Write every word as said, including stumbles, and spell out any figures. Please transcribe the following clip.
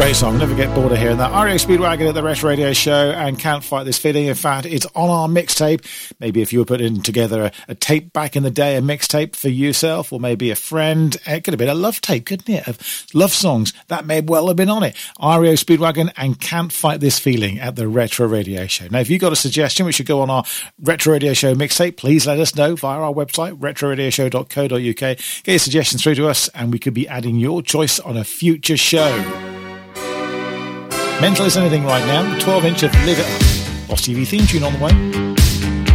great song. Never get bored of hearing that. R E O Speedwagon at the Retro Radio Show and Can't Fight This Feeling. In fact, it's on our mixtape. Maybe if you were putting together a, a tape back in the day, a mixtape for yourself or maybe a friend, it could have been a love tape, couldn't it? Of love songs. That may well have been on it. R E O Speedwagon and Can't Fight This Feeling at the Retro Radio Show. Now, if you've got a suggestion, we should go on our Retro Radio Show mixtape. Please let us know via our website, retro radio show dot co dot uk. Get your suggestions through to us and we could be adding your choice on a future show. Mental as anything right now, twelve inch of Live It Up. Boss T V theme tune on the way.